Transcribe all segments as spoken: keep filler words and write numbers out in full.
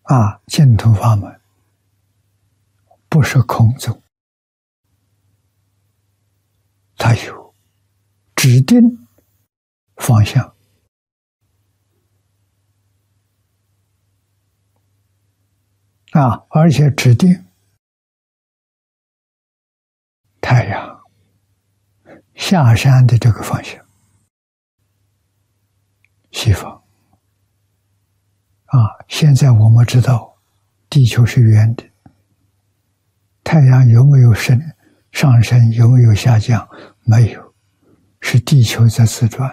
啊，净土法门不是空宗，它有指定方向啊，而且指定太阳下山的这个方向，西方啊。现在我们知道地球是圆的，太阳有没有升上升，有没有下降？没有，是地球在自转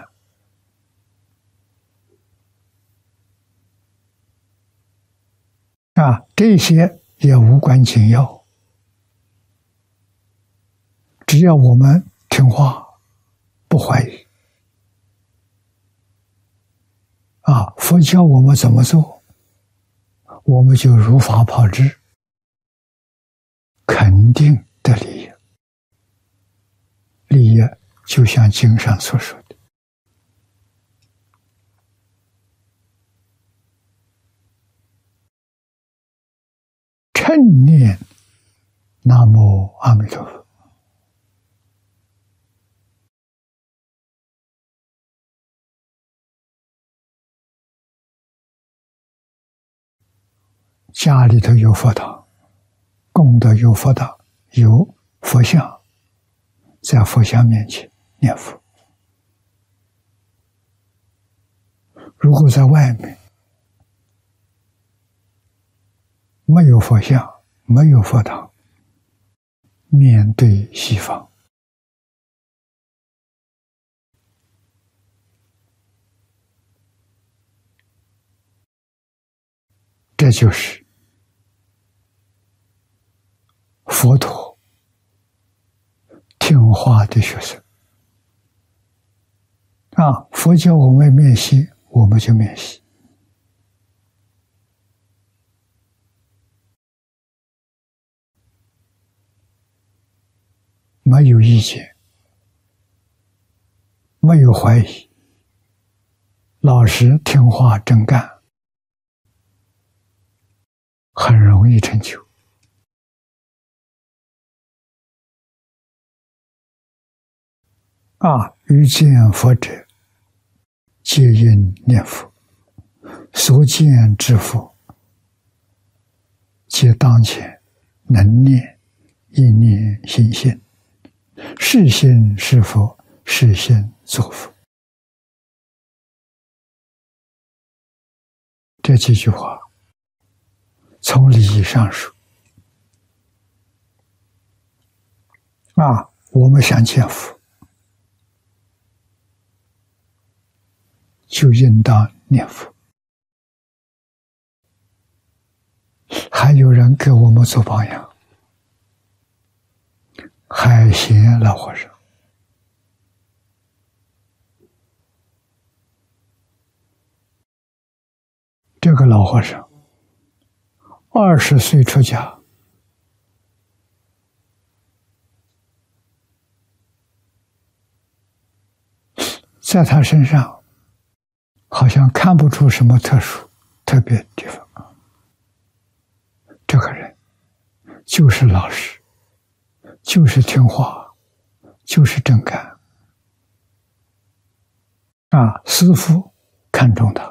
啊。这些也无关紧要，只要我们听话，不怀疑啊，佛教我们怎么做，我们就如法炮制，肯定的利益。利益就像经上所说的，称念南无阿弥陀佛，家里头有佛堂，功德有佛堂，有佛像，在佛像面前念佛。如果在外面没有佛像，没有佛堂，面对西方，这就是佛陀听话的学生啊！佛教我们面西，我们就面西。没有意见，没有怀疑，老实听话真干，很容易成就。啊，遇见佛者，皆因念佛，所见之佛，皆当前能念，一念心性，是心是佛，是心作佛。这几句话，从理义上说，啊，我们想见佛，就应当念佛。还有人给我们做榜样，海贤老和尚，这个老和尚二十岁出家，在他身上好像看不出什么特殊特别的地方。这个人就是老实，就是听话，就是真干啊！师父看重他，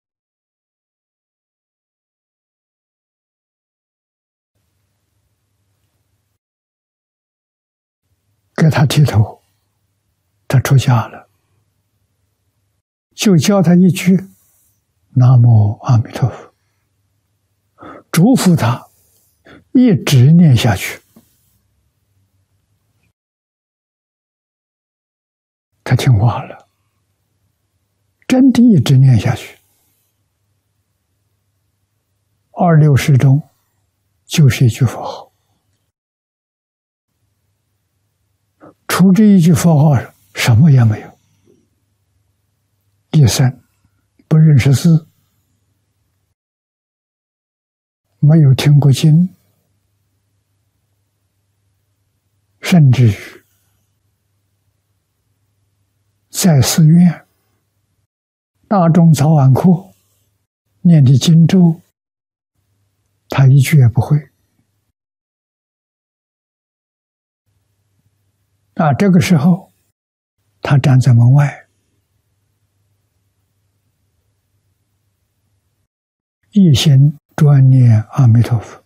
给他剃头，他出家了，就教他一句南无阿弥陀佛，嘱咐他一直念下去。他听话了，真的一直念下去。二六时中就是一句佛号，除这一句佛号什么也没有，一生不认识字，没有听过经，甚至于在寺院大众早晚课念的经咒， 他一句也不会。啊，这个时候，他站在门外，一心专念阿弥陀佛。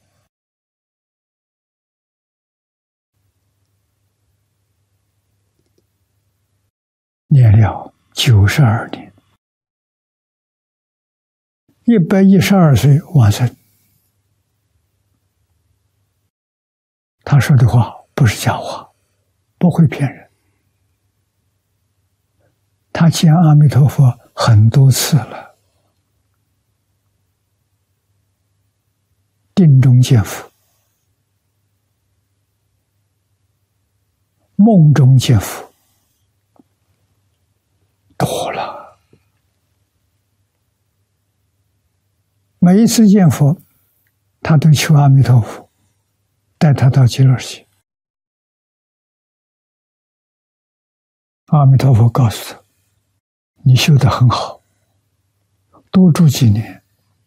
念了九十二年，一百一十二岁往生。他说的话不是假话，不会骗人。他见阿弥陀佛很多次了，定中见佛，梦中见佛，多了。每一次见佛，他都求阿弥陀佛带他到极乐去。阿弥陀佛告诉他：“你修得很好，多住几年，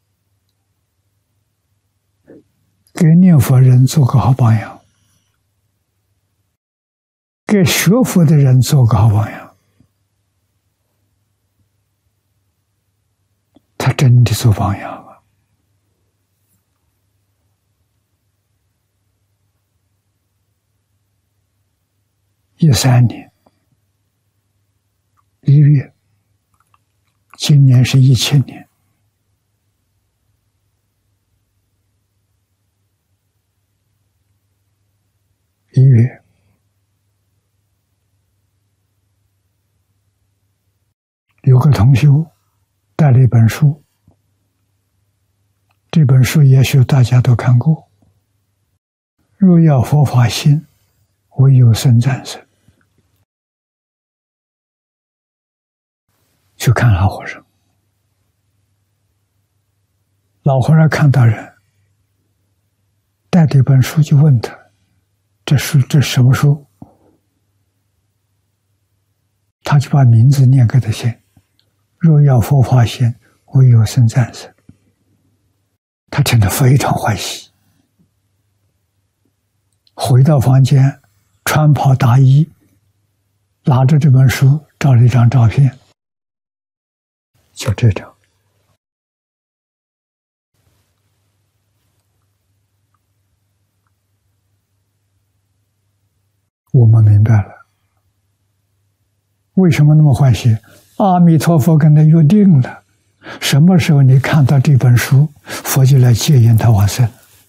给念佛人做个好榜样，给学佛的人做个好榜样。”他真的做榜样啊！一三年一月，今年是一七年，一月，有个同修带了一本书，这本书也许大家都看过。若要佛法兴，唯有僧战胜。去看老和尚，老和尚看到人带这本书，就问他：“这书这什么书？”他就把名字念给他听：“若要佛法兴，唯有僧战胜。”他听得非常欢喜，回到房间，穿袍大衣，拿着这本书照了一张照片，就这张。我们明白了，为什么那么欢喜？阿弥陀佛跟他约定了，什么时候你看到这本书，佛就来接引他往生。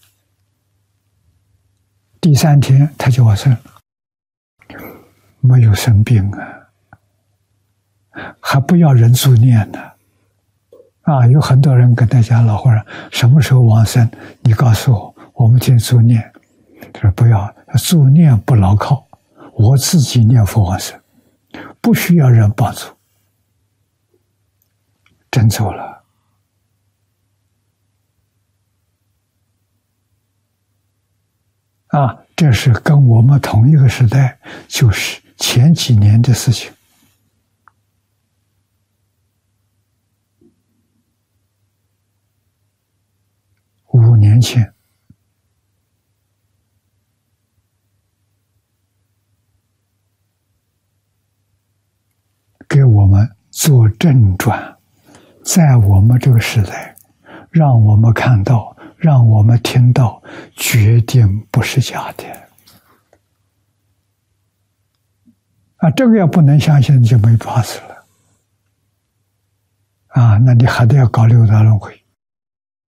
第三天他就往生了，没有生病啊，还不要人助念呢。啊，有很多人跟大家老和尚什么时候往生？你告诉我，我们听助念。他说不要，助念不牢靠，我自己念佛往生，不需要人帮助。真走了。啊，这是跟我们同一个时代，就是前几年的事情。五年前，给我们做正转，在我们这个时代，让我们看到，让我们听到，决定不是假的。啊，这个要不能相信，就没法子了。啊，那你还得要搞六道轮回。